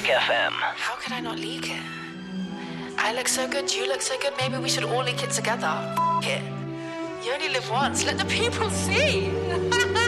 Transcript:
FM. How could I not leak it? I look so good, you look so good, maybe we should all leak it together. F*** it. You only live once, let the people see.